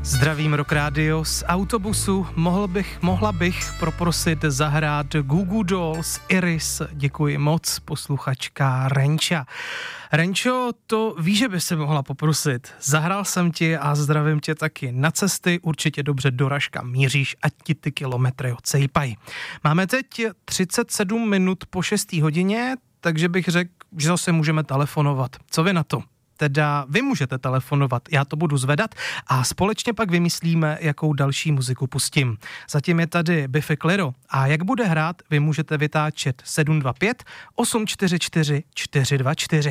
Zdravím Rock Radio z autobusu. Mohla bych poprosit zahrát Goo Dolls, Iris. Děkuji moc, posluchačka Renča. Renčo, to víš, že by se mohla poprosit. Zahrál jsem ti a zdravím tě taky na cesty. Určitě dobře doraž, kam míříš, ať ti ty kilometry odsejpají. Máme teď 37 minut po 6. hodině, takže bych řekl, že zase můžeme telefonovat. Co vy na to? Teda vy můžete telefonovat, já to budu zvedat a společně pak vymyslíme, jakou další muziku pustím. Zatím je tady Biffy Clyro a jak bude hrát, vy můžete vytáčet 725 844 424.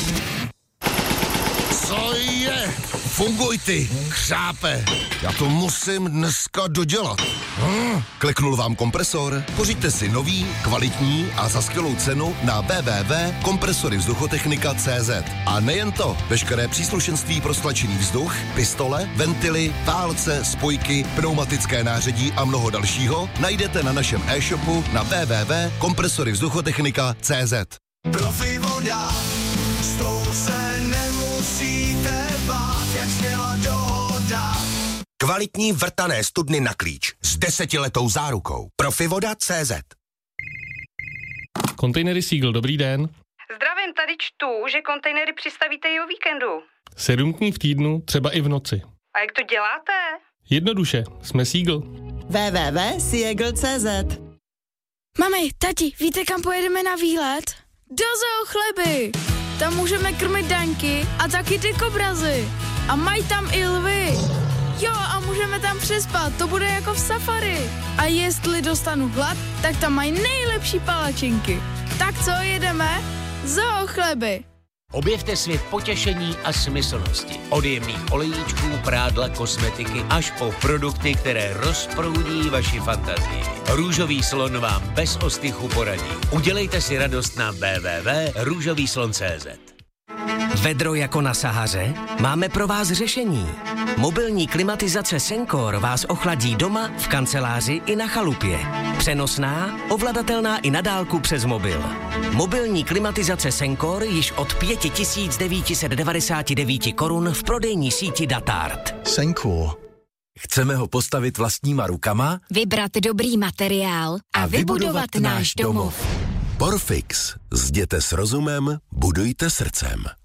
Co je? Funguj ty, křápe. Já to musím dneska dodělat. Kliknul vám kompresor? Pořiďte si nový, kvalitní a za skvělou cenu na www.kompresoryvzduchotechnika.cz. A nejen to, veškeré příslušenství pro stlačený vzduch, pistole, ventily, válce, spojky, pneumatické nářadí a mnoho dalšího najdete na našem e-shopu na www.kompresoryvzduchotechnika.cz. Profi voda, s tou se nemusíte bát, jak sněla dohoda. Kvalitní vrtané studny na klíč s 10letou zárukou. Profivoda.cz. Kontejnery Seagull, dobrý den. Zdravím, tady čtu, že kontejnery přistavíte i o víkendu. 7 dní v týdnu, třeba i v noci. A jak to děláte? Jednoduše, jsme Seagull. www.seagull.cz. Mami, tati, víte, kam pojedeme na výlet? Do Zoo Chleby. Tam můžeme krmit daňky a taky ty kobrazy. A mají tam i lvy. Jo, a můžeme tam přespat, to bude jako v safari. A jestli dostanu hlad, tak tam mají nejlepší palačinky. Tak co, jedeme? Zoo Chleby. Objevte svět potěšení a smyslnosti. Od jemných olejíčků, prádla, kosmetiky až po produkty, které rozproudí vaši fantazii. Růžový slon vám bez ostychu poradí. Udělejte si radost na www.růžovýslon.cz. Vedro jako na Sahaře? Máme pro vás řešení. Mobilní klimatizace Sencor vás ochladí doma, v kanceláři i na chalupě. Přenosná, ovladatelná i na dálku přes mobil. Mobilní klimatizace Sencor již od 5999 korun v prodejní síti Datart. Sencor. Chceme ho postavit vlastníma rukama? Vybrat dobrý materiál a vybudovat náš domov. Porfix. Zděte s rozumem, budujte srdcem.